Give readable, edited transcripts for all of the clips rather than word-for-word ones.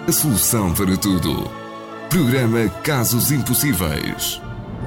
a solução para tudo. Programa Casos Impossíveis.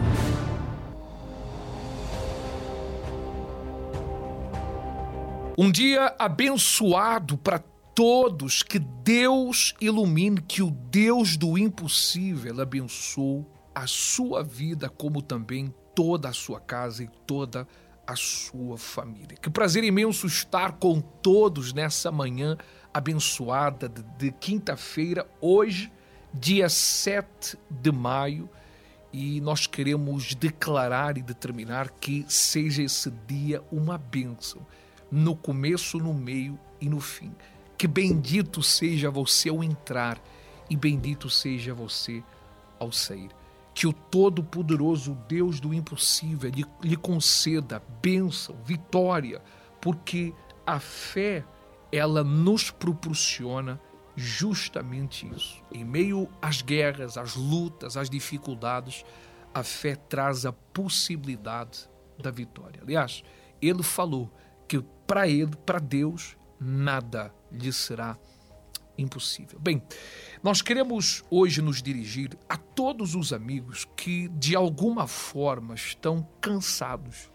Um dia abençoado para todos, que Deus ilumine, que o Deus do impossível abençoe a sua vida, como também toda a sua casa e toda a sua família. Que prazer imenso estar com todos nessa manhã abençoada de quinta-feira, hoje, dia 7 de maio, e nós queremos declarar e determinar que seja esse dia uma bênção, no começo, no meio e no fim. Que bendito seja você ao entrar e bendito seja você ao sair. Que o Todo-Poderoso Deus do impossível lhe conceda bênção, vitória, porque a fé, ela nos proporciona justamente isso. Em meio às guerras, às lutas, às dificuldades, a fé traz a possibilidade da vitória. Aliás, ele falou que para ele, para Deus, nada lhe será impossível. Bem, nós queremos hoje nos dirigir a todos os amigos que de alguma forma estão cansados.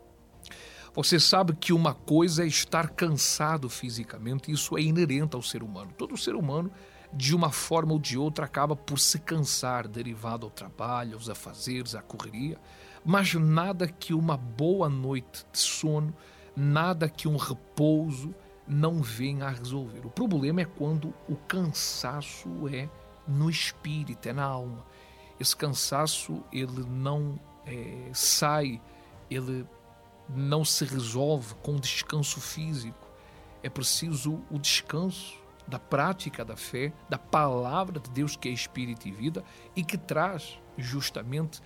Você sabe que uma coisa é estar cansado fisicamente, isso é inerente ao ser humano. Todo ser humano, de uma forma ou de outra, acaba por se cansar, derivado ao trabalho, aos afazeres, à correria, mas nada que uma boa noite de sono, nada que um repouso não venha a resolver. O problema é quando o cansaço é no espírito, é na alma. Esse cansaço, ele não sai, ele não se resolve com descanso físico. É preciso o descanso da prática da fé, da palavra de Deus, que é espírito e vida, e que traz justamente,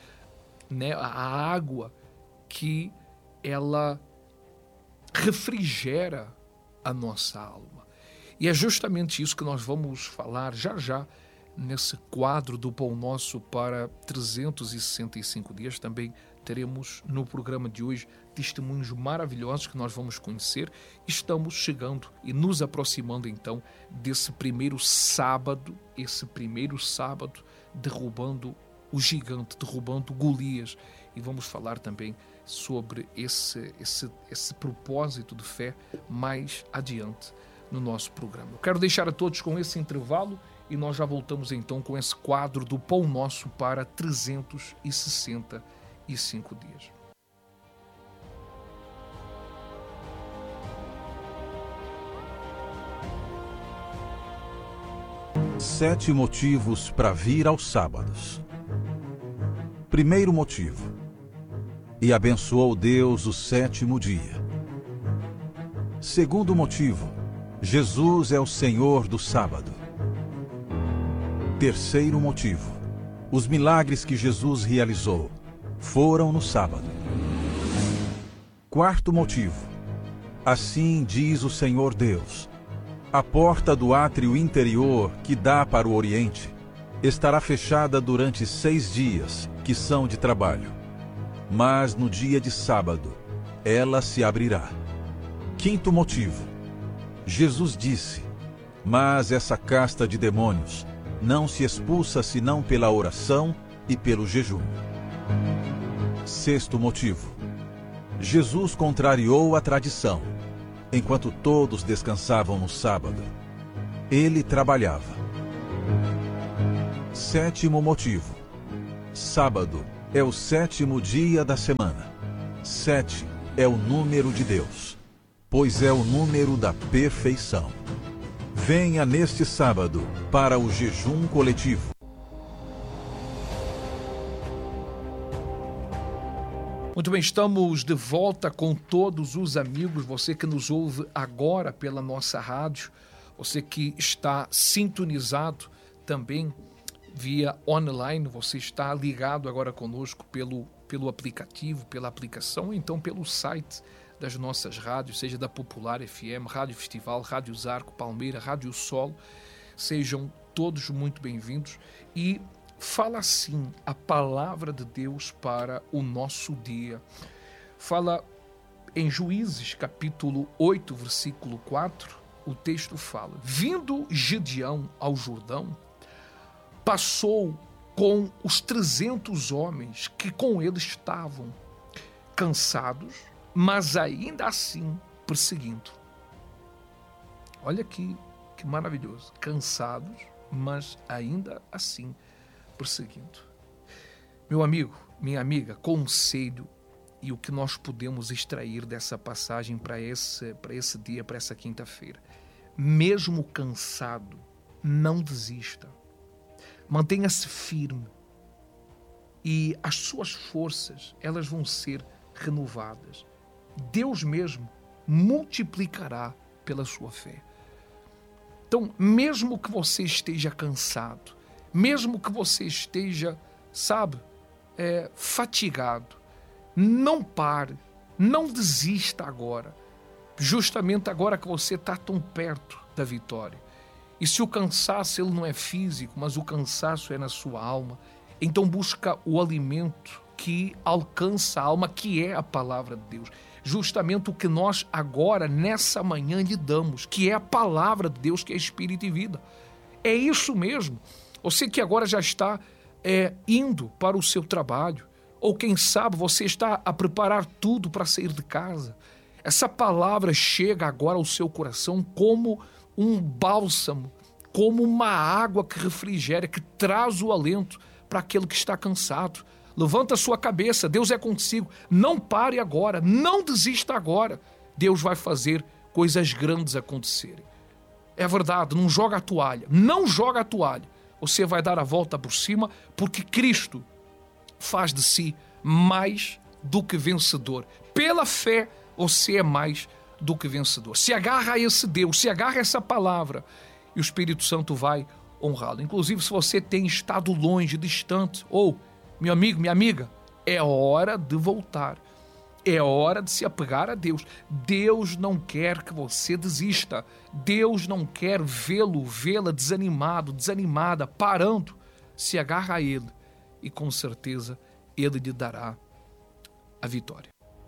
a água que ela refrigera a nossa alma. E é justamente isso que nós vamos falar já nesse quadro do Pão Nosso para 365 dias. Também teremos no programa de hoje testemunhos maravilhosos que nós vamos conhecer. Estamos chegando e nos aproximando então desse primeiro sábado, derrubando o gigante, derrubando Golias. E vamos falar também sobre esse propósito de fé mais adiante no nosso programa. Eu quero deixar a todos com esse intervalo e nós já voltamos então com esse quadro do Pão Nosso para 365 dias. Sete motivos para vir aos sábados. Primeiro motivo: e abençoou Deus o sétimo dia. Segundo motivo: Jesus é o Senhor do sábado. Terceiro motivo: os milagres que Jesus realizou foram no sábado. Quarto motivo: assim diz o Senhor Deus: a porta do átrio interior que dá para o Oriente estará fechada durante 6 dias, que são de trabalho. Mas no dia de sábado, ela se abrirá. Quinto motivo: Jesus disse: mas essa casta de demônios não se expulsa senão pela oração e pelo jejum. Sexto motivo: Jesus contrariou a tradição. Enquanto todos descansavam no sábado, ele trabalhava. Sétimo motivo: sábado é o sétimo dia da semana. 7 é o número de Deus, pois é o número da perfeição. Venha neste sábado para o jejum coletivo. Muito bem, estamos de volta com todos os amigos, você que nos ouve agora pela nossa rádio, você que está sintonizado também via online, você está ligado agora conosco pelo aplicativo, pela aplicação, ou então pelo site das nossas rádios, seja da Popular FM, Rádio Festival, Rádio Zarco, Palmeira, Rádio Solo. Sejam todos muito bem-vindos e fala assim a palavra de Deus para o nosso dia. Fala em Juízes, capítulo 8, versículo 4, o texto fala: vindo Gideão ao Jordão, passou com os 300 homens que com ele estavam, cansados, mas ainda assim perseguindo. Olha que maravilhoso. Cansados, mas ainda assim perseguindo. Meu amigo, minha amiga, conselho e o que nós podemos extrair dessa passagem para esse dia, para essa quinta-feira. Mesmo cansado, não desista. Mantenha-se firme e as suas forças, elas vão ser renovadas. Deus mesmo multiplicará pela sua fé. Então, mesmo que você esteja cansado, mesmo que você esteja, fatigado, não pare, não desista agora, justamente agora que você está tão perto da vitória. E se o cansaço ele não é físico, mas o cansaço é na sua alma, então busca o alimento que alcança a alma, que é a palavra de Deus. Justamente o que nós agora, nessa manhã, lhe damos, que é a palavra de Deus, que é espírito e vida. É isso mesmo. Você que agora já está indo para o seu trabalho, ou quem sabe você está a preparar tudo para sair de casa. Essa palavra chega agora ao seu coração como um bálsamo, como uma água que refrigera, que traz o alento para aquele que está cansado. Levanta a sua cabeça, Deus é consigo. Não pare agora, não desista agora. Deus vai fazer coisas grandes acontecerem. É verdade, não joga a toalha, não joga a toalha. Você vai dar a volta por cima, porque Cristo faz de si mais do que vencedor. Pela fé, você é mais do que vencedor. Se agarra a esse Deus, se agarra a essa palavra, e o Espírito Santo vai honrá-lo. Inclusive, se você tem estado longe, distante, ou, meu amigo, minha amiga, é hora de voltar. É hora de se apegar a Deus. Deus não quer que você desista. Deus não quer vê-la desanimado, desanimada, parando. Se agarra a Ele e com certeza Ele lhe dará a vitória.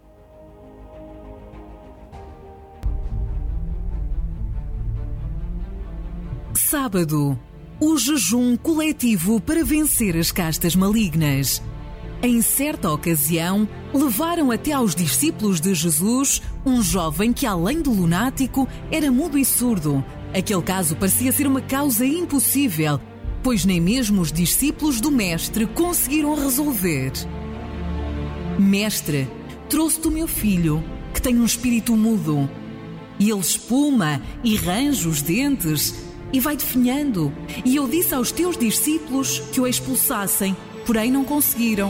Sábado, o jejum coletivo para vencer as castas malignas. Em certa ocasião, levaram até aos discípulos de Jesus um jovem que, além de lunático, era mudo e surdo. Aquele caso parecia ser uma causa impossível, pois nem mesmo os discípulos do Mestre conseguiram resolver. Mestre, trouxe-te o meu filho, que tem um espírito mudo. E ele espuma e range os dentes e vai definhando. E eu disse aos teus discípulos que o expulsassem, porém não conseguiram.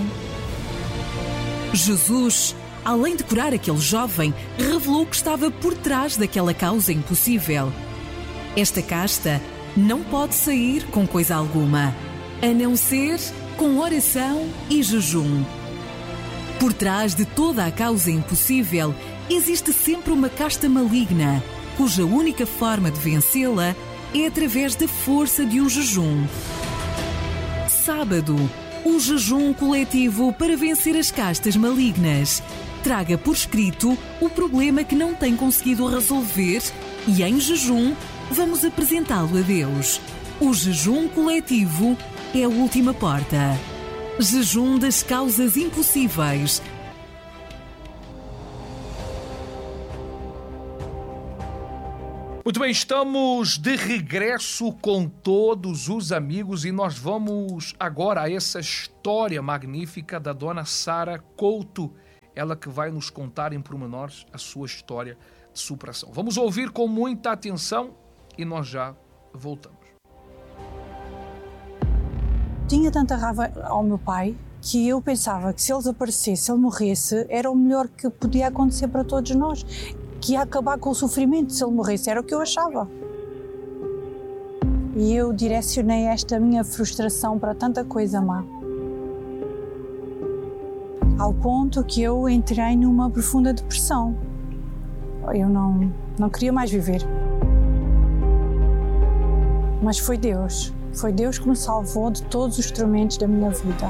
Jesus, além de curar aquele jovem, revelou que estava por trás daquela causa impossível. Esta casta não pode sair com coisa alguma, a não ser com oração e jejum. Por trás de toda a causa impossível, existe sempre uma casta maligna, cuja única forma de vencê-la é através da força de um jejum. Sábado, um jejum coletivo para vencer as castas malignas. Traga por escrito o problema que não tem conseguido resolver e, em jejum, vamos apresentá-lo a Deus. O jejum coletivo é a última porta. Jejum das causas impossíveis. Muito bem, estamos de regresso com todos os amigos e nós vamos agora a essa história magnífica da dona Sara Couto, ela que vai nos contar em pormenores a sua história de superação. Vamos ouvir com muita atenção e nós já voltamos. Tinha tanta raiva ao meu pai que eu pensava que se ele desaparecesse, se ele morresse, era o melhor que podia acontecer para todos nós. Que ia acabar com o sofrimento se ele morresse, era o que eu achava. E eu direcionei esta minha frustração para tanta coisa má. Ao ponto que eu entrei numa profunda depressão. Eu não queria mais viver. Mas foi Deus que me salvou de todos os tormentos da minha vida.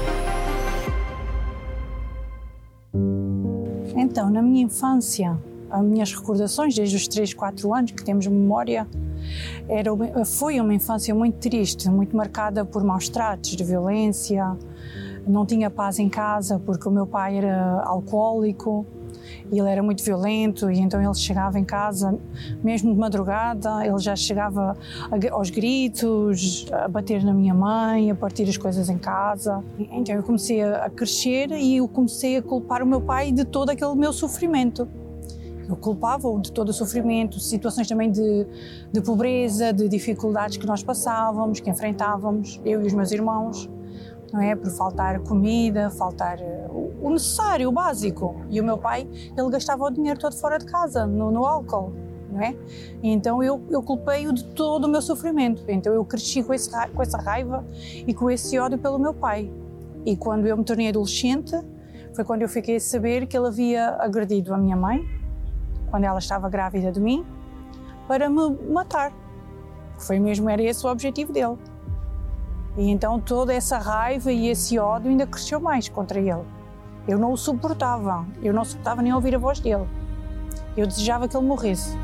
Então, na minha infância, as minhas recordações, desde os 3, 4 anos que temos memória, foi uma infância muito triste, muito marcada por maus tratos, de violência. Não tinha paz em casa porque o meu pai era alcoólico e ele era muito violento, e então ele chegava em casa, mesmo de madrugada, ele já chegava aos gritos, a bater na minha mãe, a partir as coisas em casa. Então eu comecei a crescer e eu comecei a culpar o meu pai de todo aquele meu sofrimento. Eu culpava-o de todo o sofrimento, situações também de pobreza, de dificuldades que nós passávamos, que enfrentávamos, eu e os meus irmãos. Não é? Por faltar comida, faltar o necessário, o básico. E o meu pai, ele gastava o dinheiro todo fora de casa, no álcool, não é? E então eu culpei-o de todo o meu sofrimento. Então eu cresci com essa raiva e com esse ódio pelo meu pai. E quando eu me tornei adolescente, foi quando eu fiquei a saber que ele havia agredido a minha mãe, quando ela estava grávida de mim, para me matar. Era esse o objetivo dele. E então toda essa raiva e esse ódio ainda cresceu mais contra ele. Eu não o suportava, nem ouvir a voz dele. Eu desejava que ele morresse.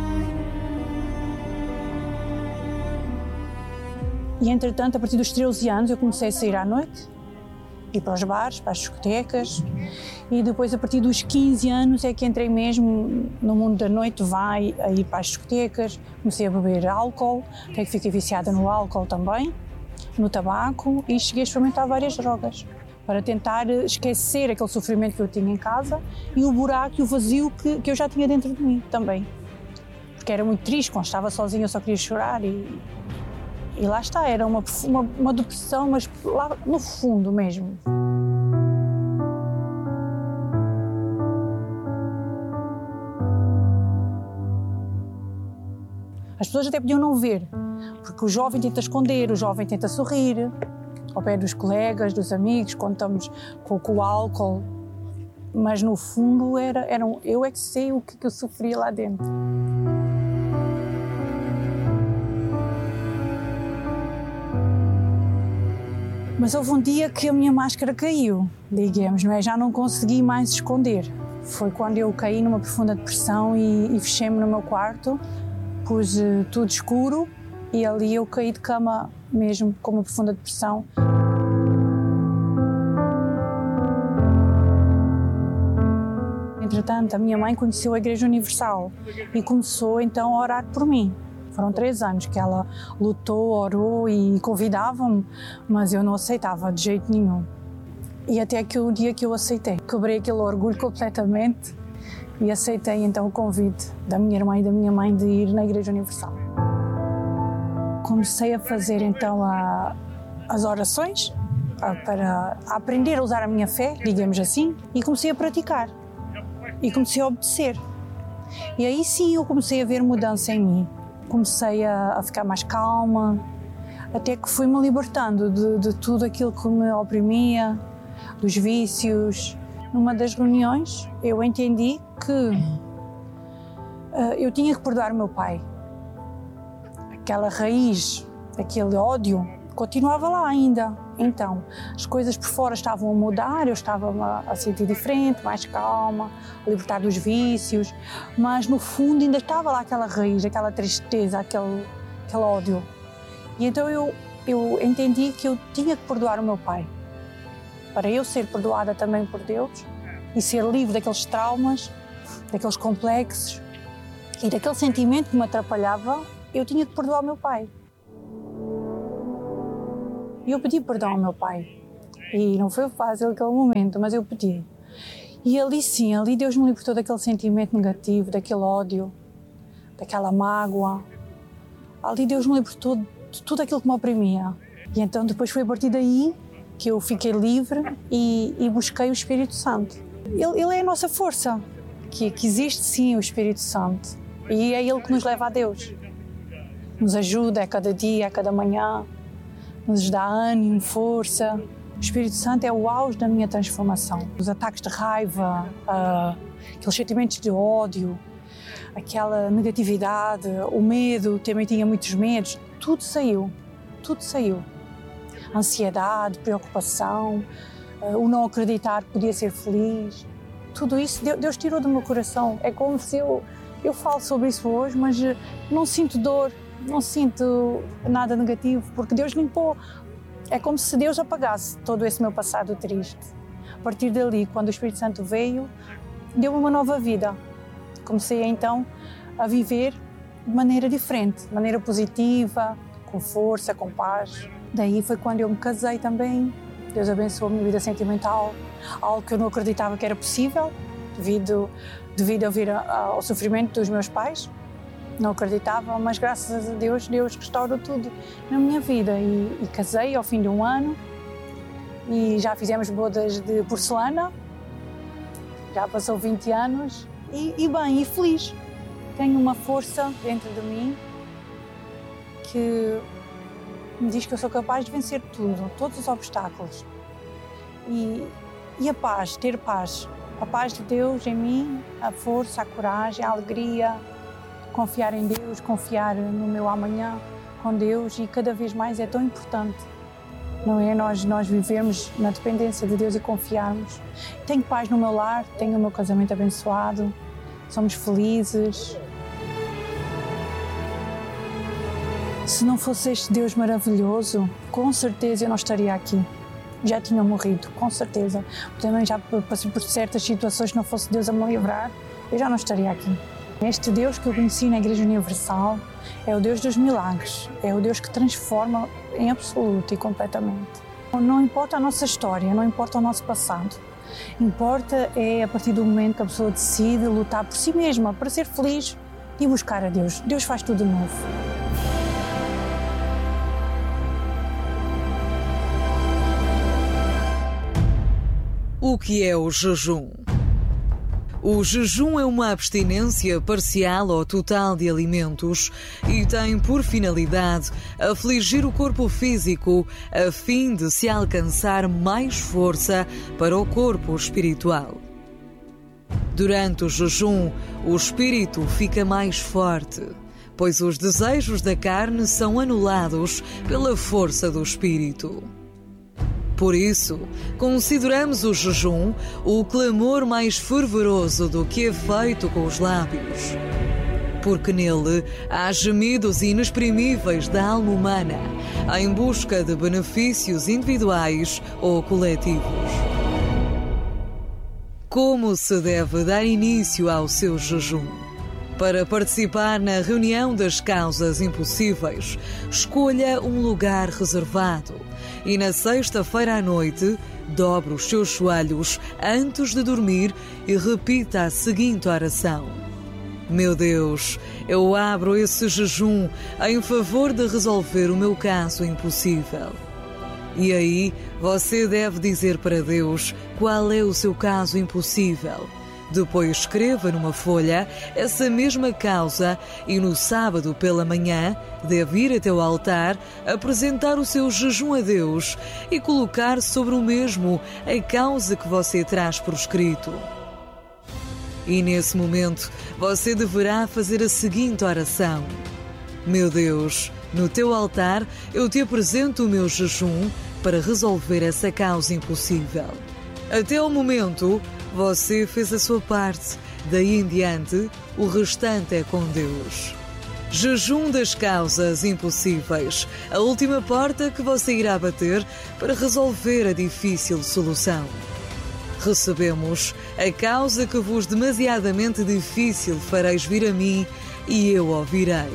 E entretanto, a partir dos 13 anos, eu comecei a sair à noite, ir para os bares, para as discotecas, e depois a partir dos 15 anos é que entrei mesmo no mundo da noite, a ir para as discotecas, comecei a beber álcool, até que fiquei viciada no álcool também, no tabaco, e cheguei a experimentar várias drogas para tentar esquecer aquele sofrimento que eu tinha em casa e o buraco e o vazio que eu já tinha dentro de mim também. Porque era muito triste, quando estava sozinha eu só queria chorar e lá está, era uma depressão, mas lá no fundo mesmo. As pessoas até podiam não ver, porque o jovem tenta esconder, o jovem tenta sorrir, ao pé dos colegas, dos amigos, quando estamos com o álcool. Mas no fundo eu é que sei o que eu sofria lá dentro. Mas houve um dia que a minha máscara caiu, digamos, não é? Já não consegui mais esconder. Foi quando eu caí numa profunda depressão e fechei-me no meu quarto, pus tudo escuro e ali eu caí de cama mesmo com uma profunda depressão. Entretanto, a minha mãe conheceu a Igreja Universal e começou então a orar por mim. Foram 3 anos que ela lutou, orou e convidava-me, mas eu não aceitava de jeito nenhum. E até que o dia que eu aceitei, quebrei aquele orgulho completamente e aceitei então o convite da minha irmã e da minha mãe de ir na Igreja Universal. Comecei a fazer então as orações para aprender a usar a minha fé, digamos assim, e comecei a praticar. E comecei a obedecer. E aí sim eu comecei a ver mudança em mim. Comecei a ficar mais calma, até que fui-me libertando de tudo aquilo que me oprimia, dos vícios. Numa das reuniões eu entendi que eu tinha que perdoar o meu pai. Aquela raiz, aquele ódio, continuava lá ainda. Então, as coisas por fora estavam a mudar, eu estava a sentir diferente, mais calma, a libertar dos vícios, mas no fundo ainda estava lá aquela raiz, aquela tristeza, aquele ódio. E então eu entendi que eu tinha que perdoar o meu pai, para eu ser perdoada também por Deus e ser livre daqueles traumas, daqueles complexos e daquele sentimento que me atrapalhava. Eu tinha que perdoar o meu pai. E eu pedi perdão ao meu pai. E não foi fácil aquele momento, mas eu pedi. E ali sim, ali Deus me libertou daquele sentimento negativo, daquele ódio, daquela mágoa. Ali Deus me libertou de tudo aquilo que me oprimia. E então depois foi a partir daí que eu fiquei livre e busquei o Espírito Santo. Ele é a nossa força, que existe sim o Espírito Santo. E é Ele que nos leva a Deus. Nos ajuda a cada dia, a cada manhã. Nos dá ânimo, força. O Espírito Santo é o auge da minha transformação. Os ataques de raiva, aqueles sentimentos de ódio, aquela negatividade, o medo, também tinha muitos medos, tudo saiu, tudo saiu. Ansiedade, preocupação, o não acreditar que podia ser feliz, tudo isso Deus tirou do meu coração. É como se eu falo sobre isso hoje, mas não sinto dor, não sinto nada negativo, porque Deus limpou. É como se Deus apagasse todo esse meu passado triste. A partir dali, quando o Espírito Santo veio, deu-me uma nova vida. Comecei então a viver de maneira diferente, de maneira positiva, com força, com paz. Daí foi quando eu me casei também. Deus abençoou a minha vida sentimental, algo que eu não acreditava que era possível, devido a vir ao sofrimento dos meus pais. Não acreditava, mas graças a Deus, Deus restaurou tudo na minha vida. E casei ao fim de um ano e já fizemos bodas de porcelana, já passou 20 anos e bem, e feliz. Tenho uma força dentro de mim que me diz que eu sou capaz de vencer tudo, todos os obstáculos. E a paz, ter paz. A paz de Deus em mim, a força, a coragem, a alegria, confiar em Deus, confiar no meu amanhã com Deus, e cada vez mais é tão importante, não é? Nós vivemos na dependência de Deus e confiarmos. Tenho paz no meu lar, tenho o meu casamento abençoado, somos felizes. Se não fosse este Deus maravilhoso, com certeza eu não estaria aqui. Já tinha morrido, com certeza. Também já passei por certas situações, se não fosse Deus a me livrar, eu já não estaria aqui. Este Deus que eu conheci na Igreja Universal é o Deus dos milagres, é o Deus que transforma em absoluto e completamente. Não importa a nossa história, não importa o nosso passado. Importa é a partir do momento que a pessoa decide lutar por si mesma, para ser feliz e buscar a Deus. Deus faz tudo novo. O que é o jejum? O jejum é uma abstinência parcial ou total de alimentos e tem por finalidade afligir o corpo físico a fim de se alcançar mais força para o corpo espiritual. Durante o jejum, o espírito fica mais forte, pois os desejos da carne são anulados pela força do espírito. Por isso, consideramos o jejum o clamor mais fervoroso do que é feito com os lábios. Porque nele há gemidos inexprimíveis da alma humana em busca de benefícios individuais ou coletivos. Como se deve dar início ao seu jejum? Para participar na reunião das causas impossíveis, escolha um lugar reservado e na sexta-feira à noite, dobre os seus joelhos antes de dormir e repita a seguinte oração: Meu Deus, eu abro esse jejum em favor de resolver o meu caso impossível. E aí, você deve dizer para Deus qual é o seu caso impossível. Depois escreva numa folha essa mesma causa e no sábado pela manhã deve ir até o altar, apresentar o seu jejum a Deus e colocar sobre o mesmo a causa que você traz por escrito. E nesse momento você deverá fazer a seguinte oração: Meu Deus, no teu altar eu te apresento o meu jejum para resolver essa causa impossível. Até o momento, você fez a sua parte. Daí em diante, o restante é com Deus. Jejum das causas impossíveis. A última porta que você irá bater para resolver a difícil solução. Recebemos: a causa que vos demasiadamente difícil fareis vir a mim e eu ouvirei.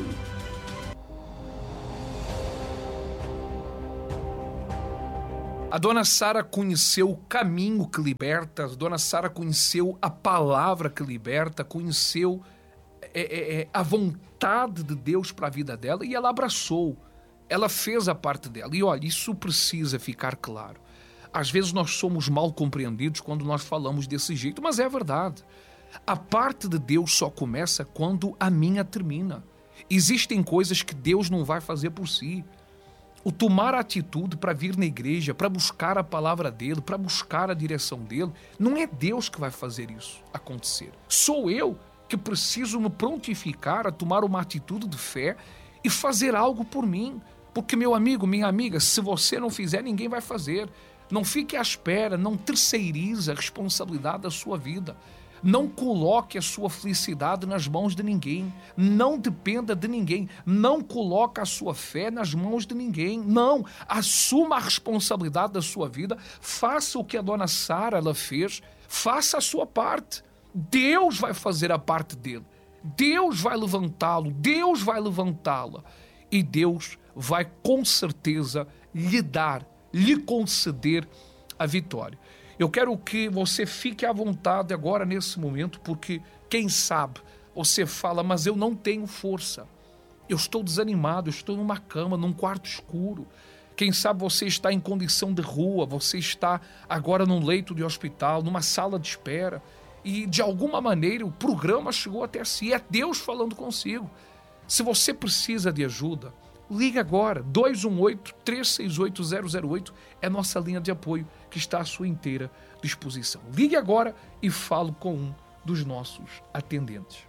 A dona Sara conheceu o caminho que liberta, a dona Sara conheceu a palavra que liberta, conheceu a vontade de Deus para a vida dela e ela abraçou, ela fez a parte dela. E olha, isso precisa ficar claro. Às vezes nós somos mal compreendidos quando nós falamos desse jeito, mas é verdade. A parte de Deus só começa quando a minha termina. Existem coisas que Deus não vai fazer por si. O tomar a atitude para vir na igreja, para buscar a palavra dele, para buscar a direção dele, não é Deus que vai fazer isso acontecer. Sou eu que preciso me prontificar a tomar uma atitude de fé e fazer algo por mim. Porque, meu amigo, minha amiga, se você não fizer, ninguém vai fazer. Não fique à espera, não terceirize a responsabilidade da sua vida. Não coloque a sua felicidade nas mãos de ninguém. Não dependa de ninguém. Não coloque a sua fé nas mãos de ninguém. Não. Assuma a responsabilidade da sua vida. Faça o que a dona Sara ela fez. Faça a sua parte. Deus vai fazer a parte dele. Deus vai levantá-lo. Deus vai levantá-la. E Deus vai com certeza lhe conceder a vitória. Eu quero que você fique à vontade agora nesse momento, porque quem sabe você fala, mas eu não tenho força. Eu estou desanimado, eu estou numa cama, num quarto escuro. Quem sabe você está em condição de rua, você está agora num leito de hospital, numa sala de espera, e de alguma maneira o programa chegou até si. É Deus falando consigo. Se você precisa de ajuda, ligue agora, 218-368-008 é nossa linha de apoio que está à sua inteira disposição. Ligue agora e fale com um dos nossos atendentes.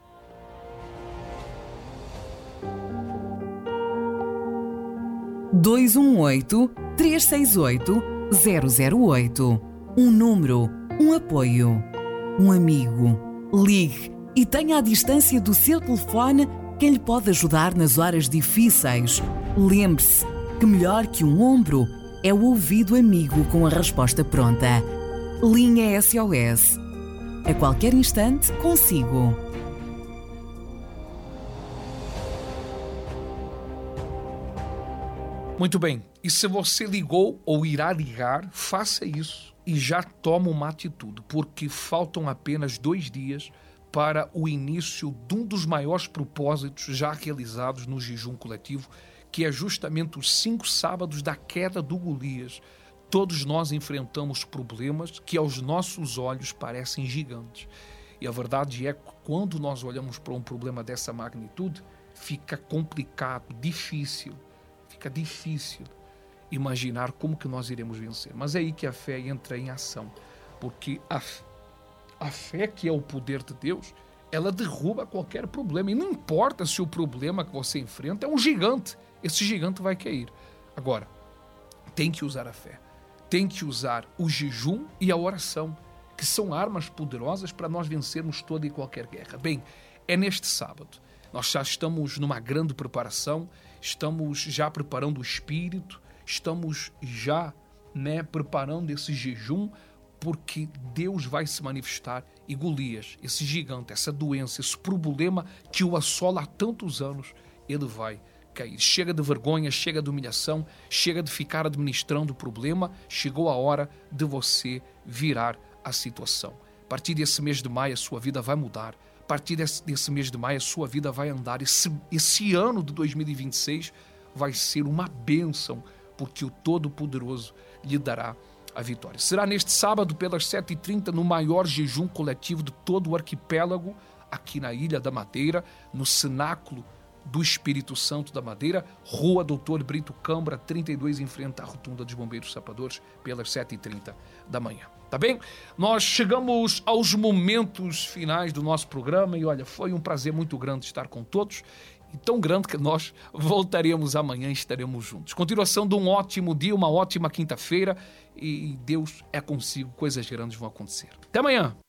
(218-368-008) Um número, um apoio, um amigo. Ligue e tenha à distância do seu telefone quem lhe pode ajudar nas horas difíceis. Lembre-se que melhor que um ombro é o ouvido amigo com a resposta pronta. Linha SOS. A qualquer instante, consigo. Muito bem. E se você ligou ou irá ligar, faça isso e já toma uma atitude, porque faltam apenas 2 dias para o início de um dos maiores propósitos já realizados no jejum coletivo, que é justamente os 5 sábados da queda do Golias. Todos nós enfrentamos problemas que aos nossos olhos parecem gigantes. E a verdade é que quando nós olhamos para um problema dessa magnitude, fica complicado, fica difícil imaginar como que nós iremos vencer. Mas é aí que a fé entra em ação, porque a fé, que é o poder de Deus, ela derruba qualquer problema. E não importa se o problema que você enfrenta é um gigante. Esse gigante vai cair. Agora, tem que usar a fé. Tem que usar o jejum e a oração, que são armas poderosas para nós vencermos toda e qualquer guerra. Bem, é neste sábado. Nós já estamos numa grande preparação, estamos já preparando o espírito, estamos já preparando esse jejum, porque Deus vai se manifestar e Golias, esse gigante, essa doença, esse problema que o assola há tantos anos, ele vai cair. Chega de vergonha, chega de humilhação, chega de ficar administrando o problema, chegou a hora de você virar a situação. A partir desse mês de maio a sua vida vai mudar, a partir desse mês de maio a sua vida vai andar. Esse ano de 2026 vai ser uma bênção, porque o Todo-Poderoso lhe dará a vitória. Será neste sábado pelas 7h30 no maior jejum coletivo de todo o arquipélago, aqui na Ilha da Madeira, no Cenáculo do Espírito Santo da Madeira, Rua Doutor Brito Câmara, 32, em frente à Rotunda dos Bombeiros Sapadores, pelas 7h30 da manhã. Tá bem? Nós chegamos aos momentos finais do nosso programa e olha, foi um prazer muito grande estar com todos, e tão grande que nós voltaremos amanhã e estaremos juntos. Continuação de um ótimo dia, uma ótima quinta-feira, e Deus é consigo, coisas grandes vão acontecer. Até amanhã!